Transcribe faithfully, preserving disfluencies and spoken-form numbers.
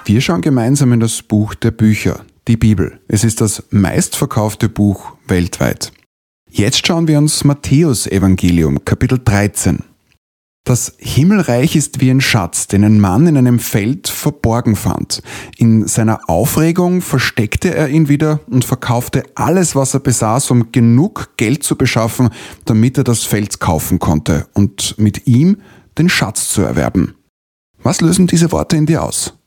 Wir schauen gemeinsam in das Buch der Bücher, die Bibel. Es ist das meistverkaufte Buch weltweit. Jetzt schauen wir uns Matthäus-Evangelium, Kapitel dreizehn. Das Himmelreich ist wie ein Schatz, den ein Mann in einem Feld verborgen fand. In seiner Aufregung versteckte er ihn wieder und verkaufte alles, was er besaß, um genug Geld zu beschaffen, damit er das Feld kaufen konnte und mit ihm den Schatz zu erwerben. Was lösen diese Worte in dir aus?